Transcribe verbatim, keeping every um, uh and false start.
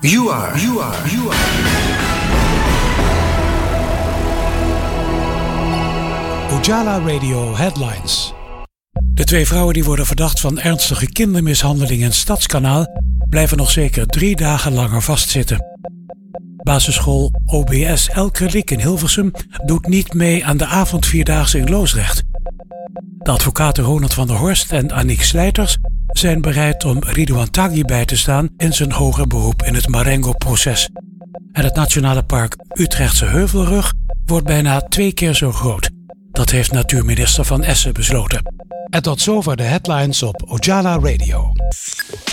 You are, you are, you are. Ojala Radio Headlines. De twee vrouwen die worden verdacht van ernstige kindermishandeling in Stadskanaal blijven nog zeker drie dagen langer vastzitten. Basisschool O B S Elkerlik in Hilversum doet niet mee aan de avondvierdaagse in Loosdrecht. De advocaten Ronald van der Horst en Aniek Slijters zijn bereid om Ridouan Taghi bij te staan in zijn hoger beroep in het Marengo-proces. En het Nationale Park Utrechtse Heuvelrug wordt bijna twee keer zo groot. Dat heeft natuurminister Van Essen besloten. En tot zover de headlines op Ojala Radio.